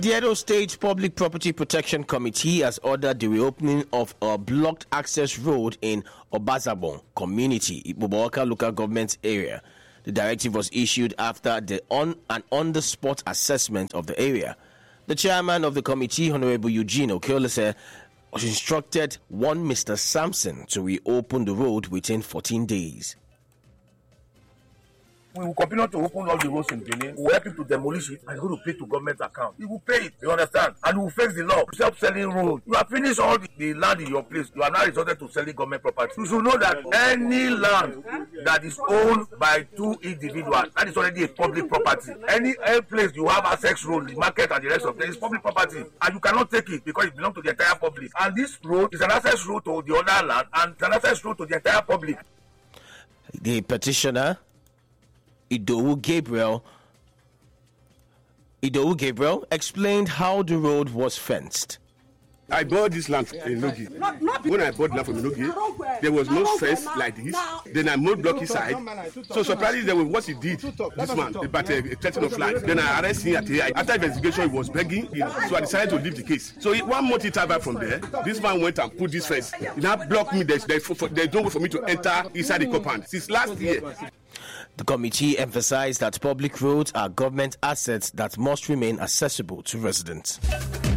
The Edo State Public Property Protection Committee has ordered the reopening of a blocked access road in Obazabon community, Iboboaka local government area. The directive was issued after an on-the-spot assessment of the area. The chairman of the committee, Honorable Eugene Okeolese, instructed one Mr. Sampson to reopen the road within 14 days. We will continue to open all the roads in Benin. We will help him to demolish it and go to pay to government account. He will pay it, you understand? And we will face the law. Stop selling road. You have finished all the land in your place. You are now resorted to selling government property. You should know that any land that is owned by two individuals, that is already a public property. Any place you have access road, the market and the rest of them is public property. And you cannot take it because it belongs to the entire public. And this road is an access road to the other land and it's an access road to the entire public. The petitioner, Idowu Gabriel explained how the road was fenced. I bought this land in Nogi. When I bought land from Nogi, there was no fence like this. Then I moved block inside. So surprisingly, there was what he did. This man, about a threatening of life. Then I arrested him at here. After investigation, he was begging. So I decided to leave the case. So 1 month interval from there, this man went and put this fence. He now blocked me. There's no way for me to enter inside the compound. Since last year. The committee emphasized that public roads are government assets that must remain accessible to residents.